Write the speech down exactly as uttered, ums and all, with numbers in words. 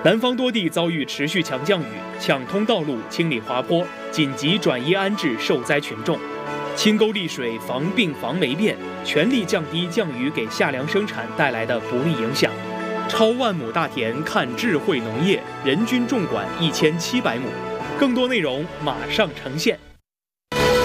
南方多地遭遇持续强降雨，抢通道路、清理滑坡，紧急转移安置受灾群众。清沟利水，防病防霉变，全力降低降雨给夏粮生产带来的不利影响。超万亩大田看智慧农业，人均种管一千七百亩。更多内容马上呈现。